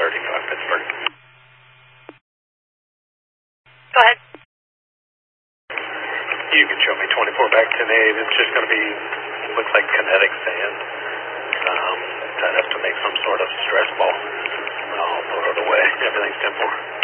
35 Pittsburgh. Go ahead. You can show me 24 back 10-8. It's just going to be, looks like kinetic sand. I'd have to make some sort of stress ball. I'll throw it away. Everything's 10-4.